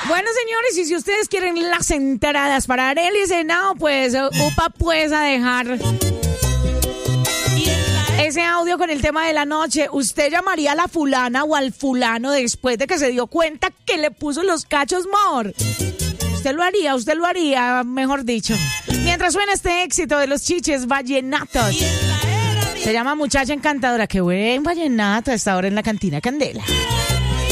Bueno, señores, y si ustedes quieren las entradas para Arely Senao, pues upa pues a dejar ese audio con el tema de la noche. ¿Usted llamaría a la fulana o al fulano después de que se dio cuenta que le puso los cachos mor? Usted lo haría, mejor dicho. Mientras suena este éxito de los Chiches Vallenatos. Se llama Muchacha Encantadora. Qué buen vallenato a esta hora en la Cantina Candela.